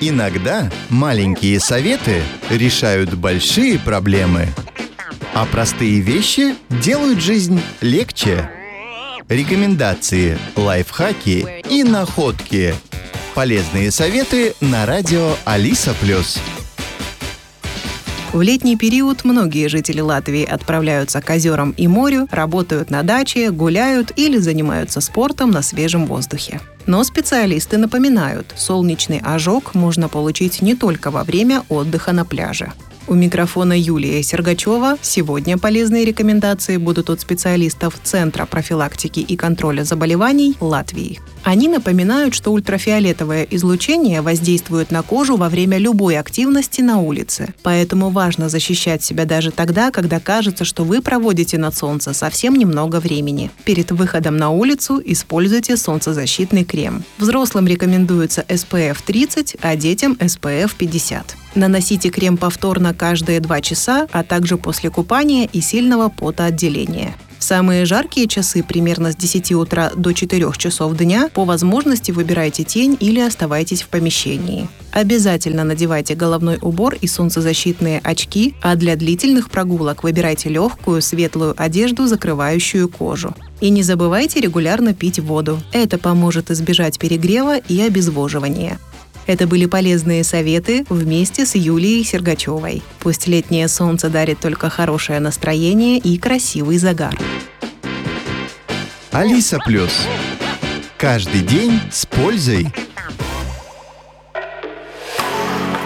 Иногда маленькие советы решают большие проблемы, а простые вещи делают жизнь легче. Рекомендации, лайфхаки и находки. Полезные советы на радио Алиса+. В летний период многие жители Латвии отправляются к озерам и морю, работают на даче, гуляют или занимаются спортом на свежем воздухе. Но специалисты напоминают, солнечный ожог можно получить не только во время отдыха на пляже. У микрофона Юлия Сергачева. Сегодня полезные рекомендации будут от специалистов Центра профилактики и контроля заболеваний Латвии. Они напоминают, что ультрафиолетовое излучение воздействует на кожу во время любой активности на улице. Поэтому важно защищать себя даже тогда, когда кажется, что вы проводите на солнце совсем немного времени. Перед выходом на улицу используйте солнцезащитный крем. Взрослым рекомендуется SPF 30, а детям SPF 50. Наносите крем повторно каждые 2 часа, а также после купания и сильного потоотделения. В самые жаркие часы, примерно с 10 утра до 4 часов дня, по возможности выбирайте тень или оставайтесь в помещении. Обязательно надевайте головной убор и солнцезащитные очки, а для длительных прогулок выбирайте легкую, светлую одежду, закрывающую кожу. И не забывайте регулярно пить воду. Это поможет избежать перегрева и обезвоживания. Это были полезные советы вместе с Юлией Сергачевой. Пусть летнее солнце дарит только хорошее настроение и красивый загар. Алиса+. Каждый день с пользой.